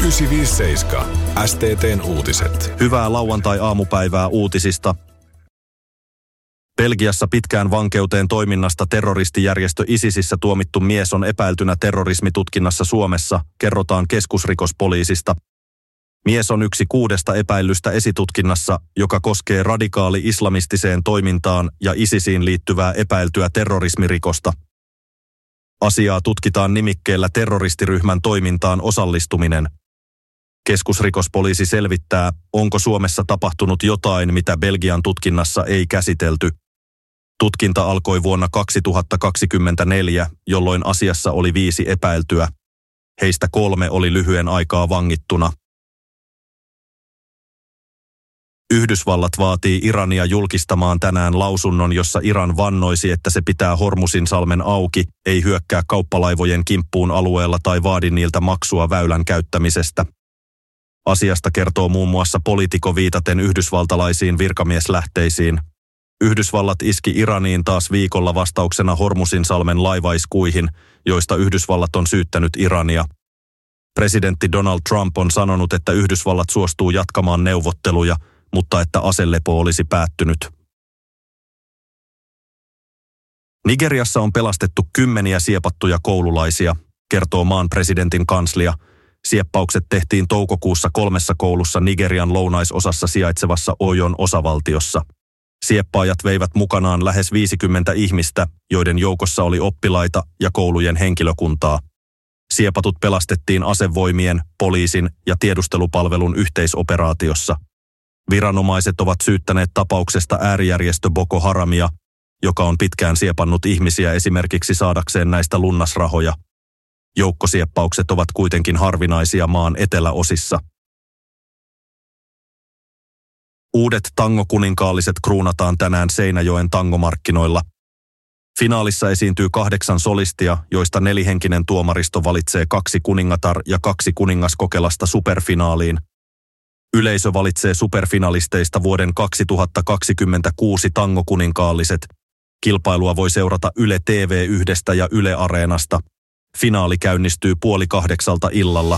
957 STT:n uutiset. Hyvää lauantai-aamupäivää uutisista. Belgiassa pitkään vankeuteen toiminnasta terroristijärjestö ISISissä tuomittu mies on epäiltynä terrorismitutkinnassa Suomessa, kerrotaan keskusrikospoliisista. Mies on yksi 6 epäillystä esitutkinnassa, joka koskee radikaali-islamistiseen toimintaan ja ISISiin liittyvää epäiltyä terrorismirikosta. Asiaa tutkitaan nimikkeellä terroristiryhmän toimintaan osallistuminen. Keskusrikospoliisi selvittää, onko Suomessa tapahtunut jotain, mitä Belgian tutkinnassa ei käsitelty. Tutkinta alkoi vuonna 2024, jolloin asiassa oli 5 epäiltyä. Heistä 3 oli lyhyen aikaa vangittuna. Yhdysvallat vaatii Irania julkistamaan tänään lausunnon, jossa Iran vannoisi, että se pitää Hormuzinsalmen auki, ei hyökkää kauppalaivojen kimppuun alueella tai vaadi niiltä maksua väylän käyttämisestä. Asiasta kertoo muun muassa Politico viitaten yhdysvaltalaisiin virkamieslähteisiin. Yhdysvallat iski Iraniin taas viikolla vastauksena Hormuzinsalmen laivaiskuihin, joista Yhdysvallat on syyttänyt Irania. Presidentti Donald Trump on sanonut, että Yhdysvallat suostuu jatkamaan neuvotteluja, mutta että aselepo olisi päättynyt. Nigeriassa on pelastettu 10 siepattuja koululaisia, kertoo maan presidentin kanslia. Sieppaukset tehtiin toukokuussa 3 koulussa Nigerian lounaisosassa sijaitsevassa Oyon osavaltiossa. Sieppaajat veivät mukanaan lähes 50 ihmistä, joiden joukossa oli oppilaita ja koulujen henkilökuntaa. Siepatut pelastettiin asevoimien, poliisin ja tiedustelupalvelun yhteisoperaatiossa. Viranomaiset ovat syyttäneet tapauksesta äärijärjestö Boko Haramia, joka on pitkään siepannut ihmisiä esimerkiksi saadakseen näistä lunnasrahoja. Joukkosieppaukset ovat kuitenkin harvinaisia maan eteläosissa. Uudet tangokuninkaalliset kruunataan tänään Seinäjoen tangomarkkinoilla. Finaalissa esiintyy 8 solistia, joista 4-henkinen tuomaristo valitsee 2 kuningatar- ja 2 kuningaskokelasta superfinaaliin. Yleisö valitsee superfinalisteista vuoden 2026 tangokuninkaalliset. Kilpailua voi seurata Yle TV1 ja Yle Areenasta. Finaali käynnistyy 7:30 illalla.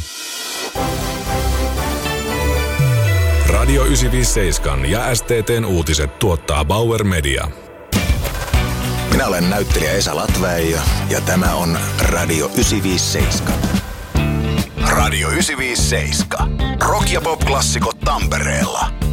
Radio 957 ja STT:n uutiset tuottaa Bauer Media. Minä olen näyttelijä Esa Latväijö ja tämä on Radio 957. Radio 957. Rock- ja pop-klassikot Tampereella.